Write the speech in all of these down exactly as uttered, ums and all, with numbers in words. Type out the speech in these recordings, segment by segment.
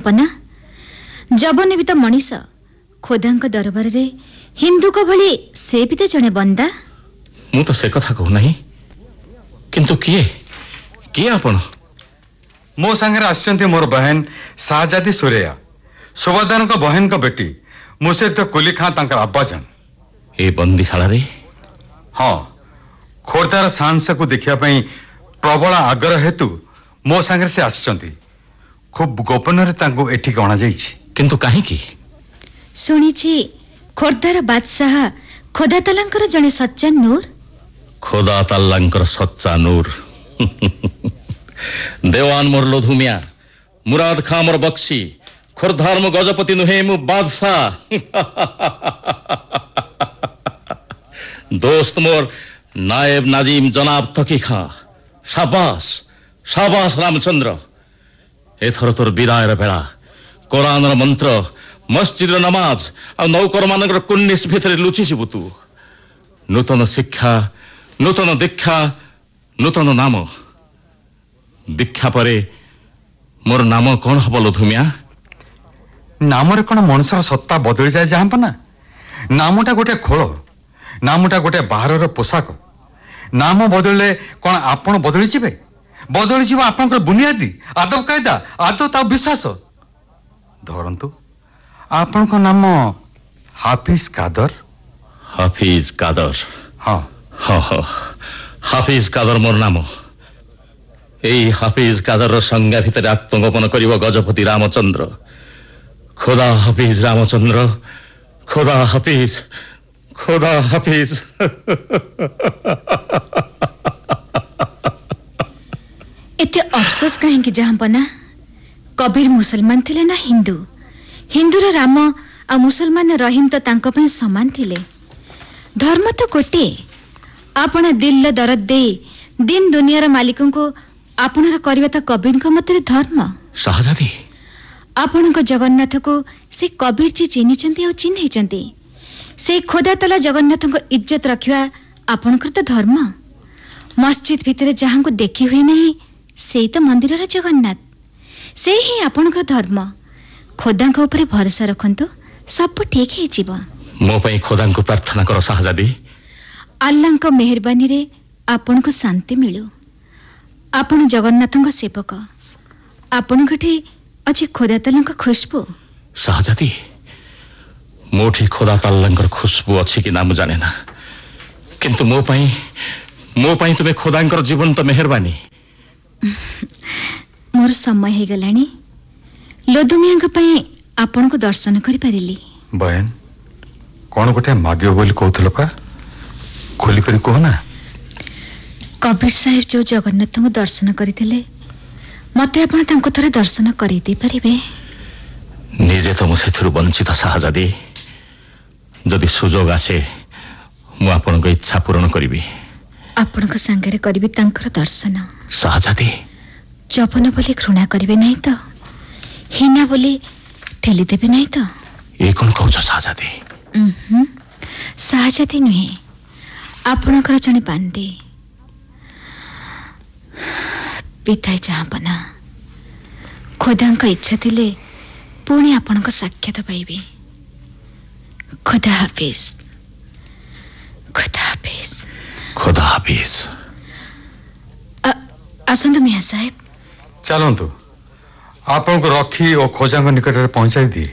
जापना जबन भी तो मनीष खोदा दरबार रे हिंदू को भली से भी तो जने बंदा। मु तो से कथा कहू नहीं किंतु किए किए आपण मो संगे आछंती मोर बहन शाहजादी सुरेया सुबदान को बहन को बेटी मुसे तो कुली खां तांकर अब्बा जन ए बंदीशाला रे। हाँ खोर्धार सांस को देखिया पई प्रबल आग्रह हेतु मो संगे से आछंती खूब गोपन रे तांको एठी गणा जाईछि। किंतु काहे की सुनिछि खोर्धार बादशाह खोदा तालांकर जने सच्चा नूर। खोदा तालांकर सच्चा नूर देवान मोर लोधुमिया मुराद खां मोर बक्सी खोर्धार मो गजपति नुहे मु बादशाह दोस्त मोर नायब नाजिम जनाब तकी खां शाबाश शाबाश रामचंद्र एथर तोर विदायर बेला कुरान मंत्र मस्जिद नमाज आ नौकर मानकर कुन्निस भितर लुचिबु तू नूतन शिक्षा नूतन दीक्षा नूतन नाम दीक्षा परे मोर नाम कौन हब लोधुमिया? नामरे कौन मनुष्यर सत्ता बदली जाए जहां ना नामटा गोटे खोल नामटा गोटे बाहर पोशाक नाम बदलले कौन आपण बदली जीवे बदली जीव आपनकर बुनियादी आदब कायदा आदत आ विश्वास धरंतु आपन को नाम हाफिज कादर। हाफिज कादर हाँ हाँ हाँ हाफिज कादर मोर नाम এই হাফিজ কাদর সংজ্ঞা ভিতরে আত্মগোপন করিব গজপতি রামচন্দ্র। খোদা হাফিজ রামচন্দ্র খোদা হাফিজ খোদা হাফিজ। एते अफसोस कहीं कि जहां पना कबीर मुसलमान थिले ना हिंदू हिंदूर राम आ मुसलमान रहीम तो तांको पे समान थिले धर्म तो गोटे आपण दिल दरद दे दिन दुनियार मालिकों को आपणर करबा तो कबीर को मतरे धर्म। शाहजादी आपण को जगन्नाथ को से कबीर जी चिन्हिचंती आ चिन्हिचंती से खोदा तला जगन्नाथ को इज्जत रखिवा आपणकर तो धर्म। मस्जिद भितर जहां को देखि हुए नहीं से तो मंदिर रे जगन्नाथ से ही आपणकर धर्म। खोदा को ऊपर भरोसा रखंतु सब ठीक है जीव। मो पई खोदा को प्रार्थना करो शाहजादी। अल्लाह को मेहरबानी रे आपण को शांति मिलू। आपण जगन्नाथ को सेवक आपण गठे अच्छी खोदा ताला खुशबू। शाहजादी मोठी खोदा ताला खुशबू अच्छी कि नाम जाने ना किंतु मो पई मो पई तुमे खोदांकर जीवन तो मेहरबानी। मोर समय हे गलानी लोदुमियां पई आपण को दर्शन करि परिली। बहन कौन गोटे मागियो बोली कहथलो पा खोली करी कहो ना। कबीर साहेब जो जगन्नाथ को दर्शन करथिले मते आपण तांको थरे दर्शन करि दे परिबे। निजे तो मुसे थरु वंचित शाहजादी जदि सुजोग आसे मु आपण को इच्छा पूर्ण करिबी। आपण को संगे करिबी तांकर दर्शन। शाहजादी जपन बोली घृणा करिबे नहीं तो हिना बोली ठेली देबे नहीं तो। ए कोन कहउछ शाहजादी? हम्म शाहजादी नुहे आपणकर जने बांदी पिताई जहापना खोदा इच्छा थिले पुणी आपण साक्षात पाइबे। खुदा हाफिज खुदा हाफिज खुदा हाफिज। आसंतु मिया साहेब चलंतु आपन को रखी और खोजा को निकट रे पहुंचाई दिए।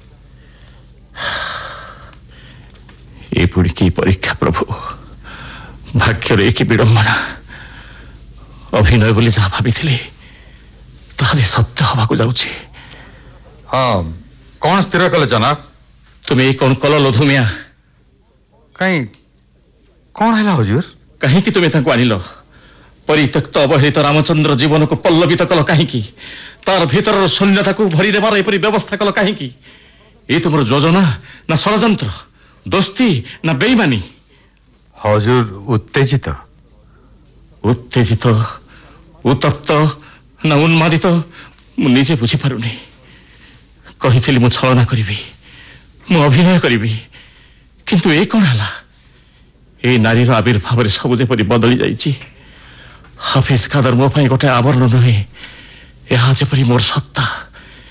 ए पुड़ी की परीक्षा प्रभु भाग्य रे की विडंबना अभिनय बोली जहा भाभी ताहा सत्य हवा को जाउछि। हाँ कौन स्थिर कले जनाब? तुम्हें कौन कल लोधुमिया? कहीं कौन है हुजूर? कहीं कि तुम्हें ताको आनिलो परित्यक्त अवहेलित रामचंद्र जीवन को पल्लवित कल कहीं तार भीतर शून्यता को भरी देवार एपरी व्यवस्था कल कहीं ये तुम योजना ना षड़यंत्र दोस्ती ना बेईमानी? हुजूर उत्तेजित उत्तेजित उत्तप्त ना उन्मादित मु निजे बुझी पारुनी। कही मु छलना करी मु अभिनय करी किंतु ए कौन है ए नारी आविर्भाव सब जेपरी बदली जाइए। हाफिज कादर मो गोटे आवरण नुहे यह जेपरी मोर सत्ता।